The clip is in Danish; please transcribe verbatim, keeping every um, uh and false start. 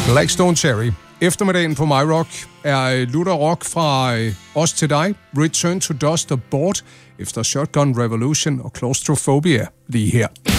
Blackstone Cherry. Eftermiddagen på My Rock er Luther Rock fra os til dig. Return to Dust og Board efter Shotgun Revolution og Claustrophobia lige her.